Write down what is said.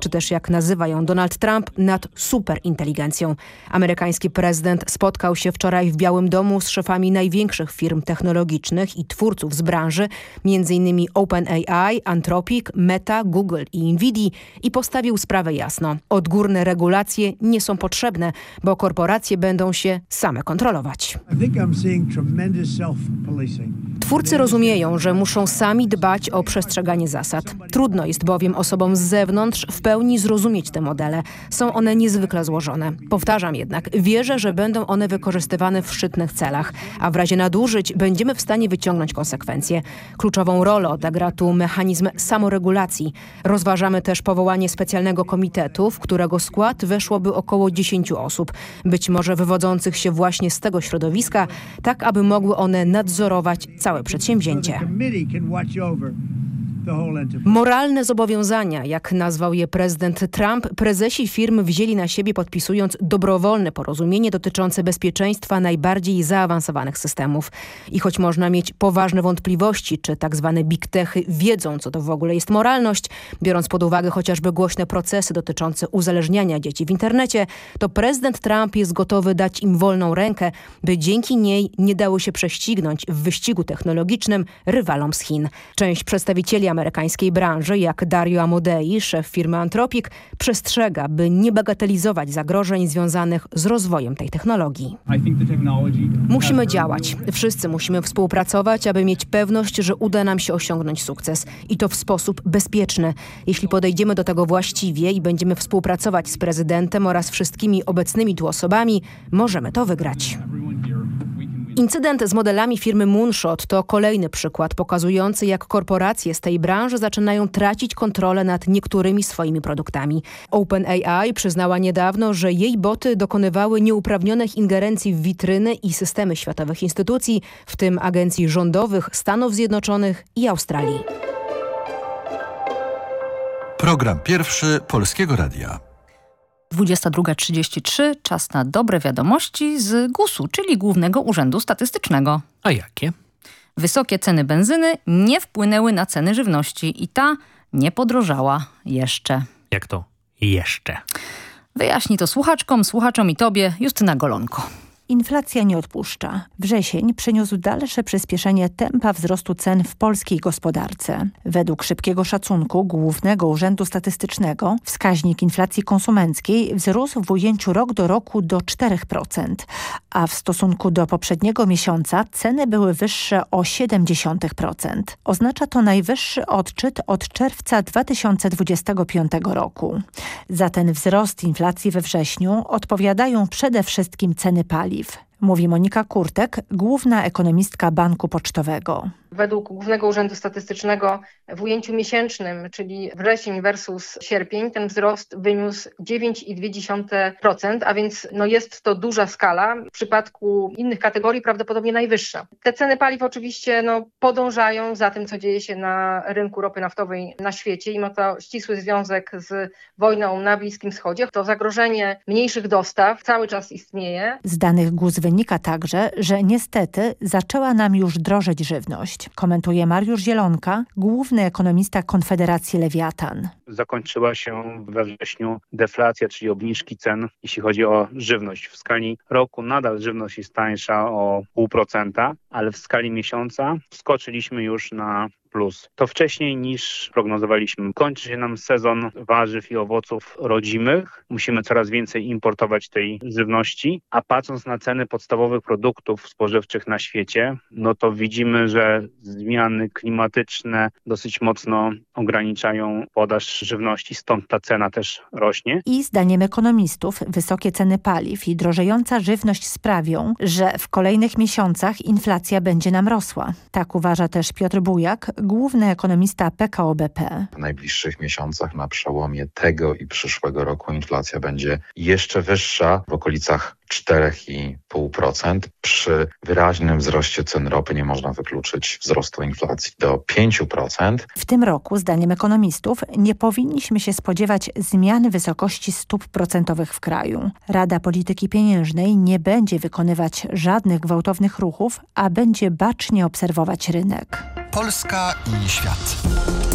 czy też jak nazywa ją Donald Trump, nad superinteligencją. Amerykański prezydent spotkał się wczoraj w Białym Domu z szefami największych firm technologicznych i twórców z branży, m.in. OpenAI, Anthropic, Meta, Google i Nvidia, i postawił sprawę jasno. Odgórne regulacje nie są potrzebne, bo korporacje będą się same kontrolować. Twórcy rozumieją, że muszą sami dbać o przestrzeganie zasad. Trudno jest bowiem osobom z zewnątrz w pełni zrozumieć te modele. Są one niezwykle złożone. Powtarzam jednak, wierzę, że będą one wykorzystywane w szczytnych celach, a w razie nadużyć będziemy w stanie wyciągnąć konsekwencje. Kluczową rolę odegra tu mechanizm samoregulacji. Rozważamy też powołanie specjalnego komitetu, w którego skład weszłoby około 10 osób, być może wywodzących się właśnie z tego środowiska, tak aby mogły one nadzorować całe przedsięwzięcie. Moralne zobowiązania, jak nazwał je prezydent Trump, prezesi firm wzięli na siebie, podpisując dobrowolne porozumienie dotyczące bezpieczeństwa najbardziej zaawansowanych systemów. I choć można mieć poważne wątpliwości, czy tak zwane big techy wiedzą, co to w ogóle jest moralność, biorąc pod uwagę chociażby głośne procesy dotyczące uzależniania dzieci w internecie, to prezydent Trump jest gotowy dać im wolną rękę, by dzięki niej nie dało się prześcignąć w wyścigu technologicznym rywalom z Chin. Część przedstawicieli amerykańskiej branży, jak Dario Amodei, szef firmy Anthropic, przestrzega, by nie bagatelizować zagrożeń związanych z rozwojem tej technologii. Musimy działać. Wszyscy musimy współpracować, aby mieć pewność, że uda nam się osiągnąć sukces. I to w sposób bezpieczny. Jeśli podejdziemy do tego właściwie i będziemy współpracować z prezydentem oraz wszystkimi obecnymi tu osobami, możemy to wygrać. Incydent z modelami firmy Moonshot to kolejny przykład pokazujący, jak korporacje z tej branży zaczynają tracić kontrolę nad niektórymi swoimi produktami. OpenAI przyznała niedawno, że jej boty dokonywały nieuprawnionych ingerencji w witryny i systemy światowych instytucji, w tym agencji rządowych Stanów Zjednoczonych i Australii. Program pierwszy Polskiego Radia. 22:33, czas na dobre wiadomości z GUS-u, czyli Głównego Urzędu Statystycznego. A jakie? Wysokie ceny benzyny nie wpłynęły na ceny żywności i ta nie podrożała jeszcze. Jak to jeszcze? Wyjaśni to słuchaczom i tobie Justyna Golonko. Inflacja nie odpuszcza. Wrzesień przyniósł dalsze przyspieszenie tempa wzrostu cen w polskiej gospodarce. Według szybkiego szacunku Głównego Urzędu Statystycznego wskaźnik inflacji konsumenckiej wzrósł w ujęciu rok do roku do 4%, a w stosunku do poprzedniego miesiąca ceny były wyższe o 0,7%. Oznacza to najwyższy odczyt od czerwca 2025 roku. Za ten wzrost inflacji we wrześniu odpowiadają przede wszystkim ceny paliw. Mówi Monika Kurtek, główna ekonomistka Banku Pocztowego. Według Głównego Urzędu Statystycznego w ujęciu miesięcznym, czyli wrzesień versus sierpień, ten wzrost wyniósł 9,2%, a więc jest to duża skala. W przypadku innych kategorii prawdopodobnie najwyższa. Te ceny paliw oczywiście podążają za tym, co dzieje się na rynku ropy naftowej na świecie i ma to ścisły związek z wojną na Bliskim Wschodzie. To zagrożenie mniejszych dostaw cały czas istnieje. Z danych GUS wynika także, że niestety zaczęła nam już drożeć żywność. Komentuje Mariusz Zielonka, główny ekonomista Konfederacji Lewiatan. Zakończyła się we wrześniu deflacja, czyli obniżki cen, jeśli chodzi o żywność. W skali roku nadal żywność jest tańsza o 0,5%, ale w skali miesiąca wskoczyliśmy już na plus. To wcześniej niż prognozowaliśmy. Kończy się nam sezon warzyw i owoców rodzimych. Musimy coraz więcej importować tej żywności, a patrząc na ceny podstawowych produktów spożywczych na świecie, to widzimy, że zmiany klimatyczne dosyć mocno ograniczają podaż żywności, stąd ta cena też rośnie. I zdaniem ekonomistów wysokie ceny paliw i drożejąca żywność sprawią, że w kolejnych miesiącach inflacja będzie nam rosła. Tak uważa też Piotr Bujak, główny ekonomista PKO BP. W najbliższych miesiącach na przełomie tego i przyszłego roku inflacja będzie jeszcze wyższa, w okolicach 4,5%. Przy wyraźnym wzroście cen ropy nie można wykluczyć wzrostu inflacji do 5%. W tym roku, zdaniem ekonomistów, nie powinniśmy się spodziewać zmiany wysokości stóp procentowych w kraju. Rada Polityki Pieniężnej nie będzie wykonywać żadnych gwałtownych ruchów, a będzie bacznie obserwować rynek. Polska i świat.